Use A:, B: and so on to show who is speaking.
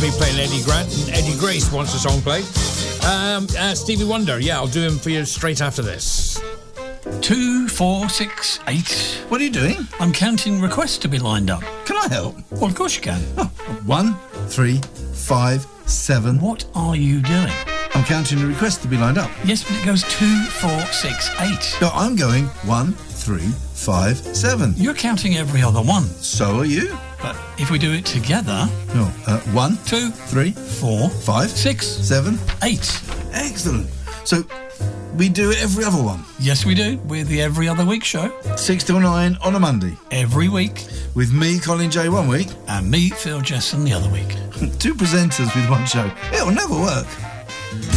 A: me playing Eddie Grant, and Eddie Grace wants a song played. Stevie Wonder, yeah, I'll do him for you straight after this.
B: 2, 4, 6, 8.
C: What are you doing?
B: I'm counting requests to be lined up.
C: Can I help?
B: Well, of course you can.
C: 1, 3, 5, 7.
B: What are you doing?
C: I'm counting the requests to be lined up.
B: Yes, but it goes 2, 4, 6, 8.
C: No, I'm going 1, 3, 5, 7.
B: You're counting every other one.
C: So are you?
B: But if we do it together...
C: No, 1,
B: 2,
C: 3,
B: 4,
C: 5,
B: 6,
C: 7,
B: 8.
C: Excellent. So we do every other one.
B: Yes, we do. We're the Every Other Week show.
C: 6 till 9 on a Monday.
B: Every week.
C: With me, Colin J, one week.
B: And me, Phil Jesson, the other week.
C: 2 presenters with one show. It'll never work.